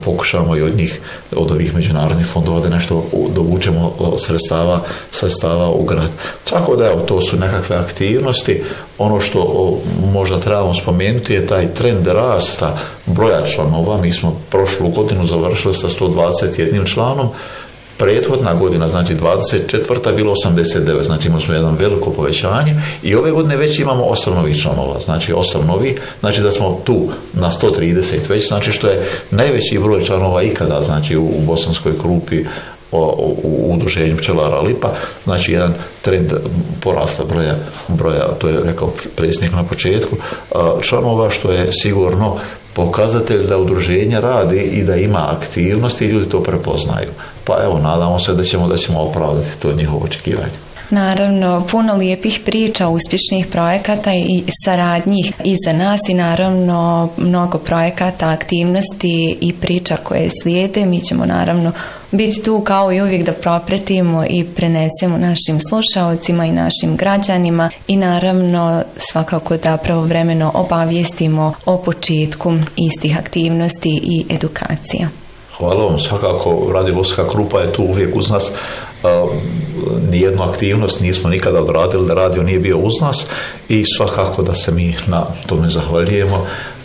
pokušamo i od njih, od ovih međunarodnih fondova da nešto dovučemo sredstava u grad. Tako da, evo, to su nekakve aktivnosti. Ono što možda trebamo spomenuti je taj trend rasta broja članova. Mi smo prošlu godinu završili sa 121 članom. Prethodna godina, znači 24. bilo 89, znači imali smo jedno veliko povećanje i ove godine već imamo 8 novih članova, znači 8 novih, znači da smo tu na 130 već, znači što je najveći broj članova ikada, znači u Bosanskoj Krupi, u udruženju pčelara Lipa, znači jedan trend porasta broja, to je rekao predsjednik na početku, članova, što je sigurno pokazatelj da udruženje radi i da ima aktivnosti i ljudi to prepoznaju. Pa evo, nadamo se da ćemo opravdati to njihovo očekivanje. Naravno, puno lijepih priča, uspješnih projekata i saradnjih iza nas i naravno mnogo projekata, aktivnosti i priča koje slijede. Mi ćemo naravno biti tu kao i uvijek da propratimo i prenesemo našim slušaocima i našim građanima i naravno svakako da pravovremeno obavijestimo o početku istih aktivnosti i edukacija. Hvala vam, svakako Radio Bosanska Krupa je tu uvijek uz nas. Nijednu aktivnost nismo nikada odradili da radio nije bio uz nas i svakako da se mi na tome zahvaljujemo.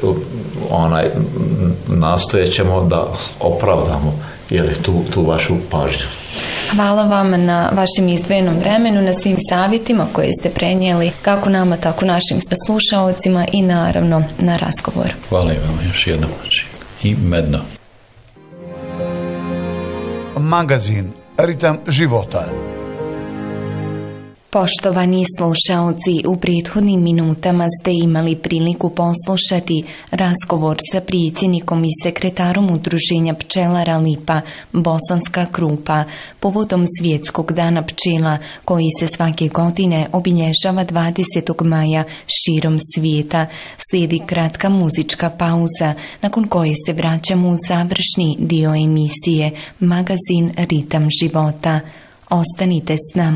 Nastojat ćemo da opravdamo tu vašu pažnju. Hvala vam na vašem izdvojenom vremenu, na svim savjetima koje ste prenijeli kako nama, tako našim slušaocima i naravno na razgovor. Hvala i vam još jednom. I medno. Magazin Ritam života. Poštovani slušaoci, u prethodnim minutama ste imali priliku poslušati razgovor sa predsjednikom i sekretarom Udruženja pčelara Lipa Bosanska Krupa povodom Svjetskog dana pčela koji se svake godine obilježava 20. maja širom svijeta. Slijedi kratka muzička pauza nakon koje se vraćamo u završni dio emisije Magazin Ritam života. Ostanite s nama.